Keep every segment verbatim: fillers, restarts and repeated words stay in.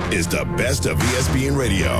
is the best of E S P N Radio.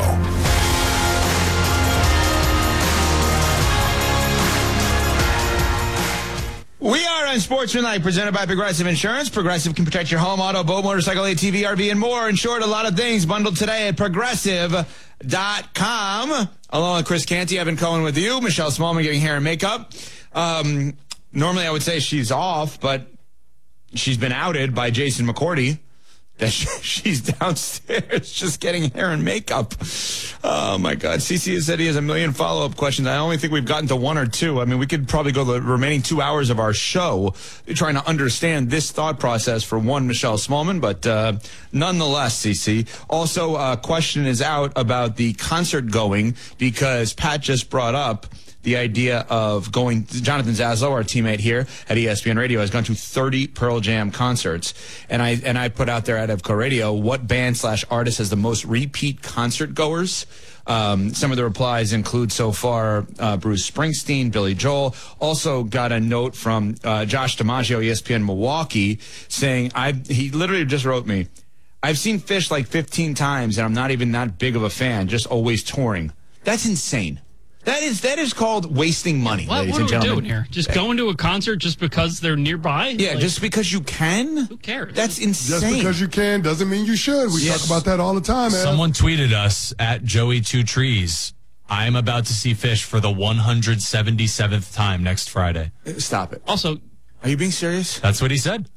We are on Sportsmanlike, presented by Progressive Insurance. Progressive can protect your home, auto, boat, motorcycle, A T V, R V, and more. In short, a lot of things bundled today at Progressive dot com. Along with Chris Canty, Evan Cohen with you. Michelle Smallman giving hair and makeup. Um, normally I would say she's off, but she's been outed by Jason McCourty that she's downstairs just getting hair and makeup. Oh, my God. C C has said he has a million follow-up questions. I only think we've gotten to one or two. I mean, we could probably go the remaining two hours of our show trying to understand this thought process for one Michelle Smallman, but uh, nonetheless, C C. Also, a question is out about the concert going because Pat just brought up the idea of going. Jonathan Zaslow, our teammate here at E S P N Radio, has gone to thirty Pearl Jam concerts. And I and I put out there at Evco Radio, what band slash artist has the most repeat concert goers? Um, some of the replies include so far uh, Bruce Springsteen, Billy Joel. Also got a note from uh, Josh DiMaggio, E S P N Milwaukee, saying, I he literally just wrote me, I've seen Phish like fifteen times, and I'm not even that big of a fan, just always touring. That's insane. That is that is called wasting money, what, ladies what and gentlemen. What are we doing here? Just going to a concert just because they're nearby? Yeah, like, just because you can? Who cares? That's insane. Just because you can doesn't mean you should. We Yes. talk about that all the time, man. Someone tweeted us at Joey Two Trees. I'm about to see Phish for the one hundred seventy-seventh time next Friday. Stop it. Also, Are you being serious? That's what he said.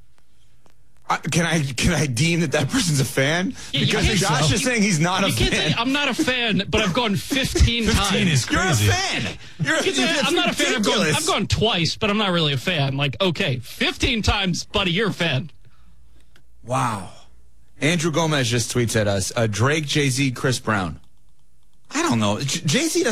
I, can I can I deem that that person's a fan? Yeah, you because can't- Josh you- is saying he's not a you fan. can't say I'm not a fan, but I've gone fifteen times. fifteen is You're a crazy. fan. You're a, You can't say, that's I'm not a fan. I've gone, ridiculous. I've gone twice, but I'm not really a fan. Like, okay, fifteen times, buddy, you're a fan. Wow. Andrew Gomez just tweets at us, uh, Drake, Jay-Z, Chris Brown. I don't know. J- Jay-Z